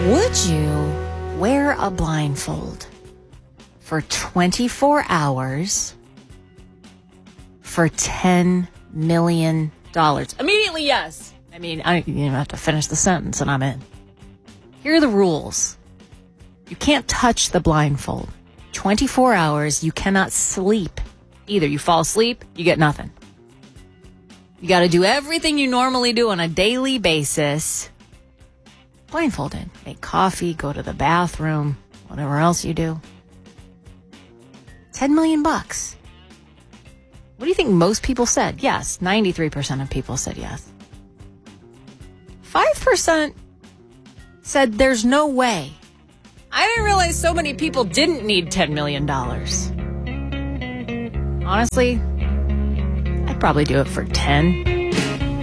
Would you wear a blindfold for 24 hours for $10 million? Immediately, yes. I mean, you have to finish the sentence and I'm in. Here are the rules. You can't touch the blindfold. 24 hours, you cannot sleep. Either you fall asleep, you get nothing. You got to do everything you normally do on a daily basis blindfolded. Make coffee, go to the bathroom, whatever else you do. $10 million. What do you think most people said? Yes, 93% of people said yes. 5% said there's no way. I didn't realize so many people didn't need $10 million. Honestly, I'd probably do it for 10.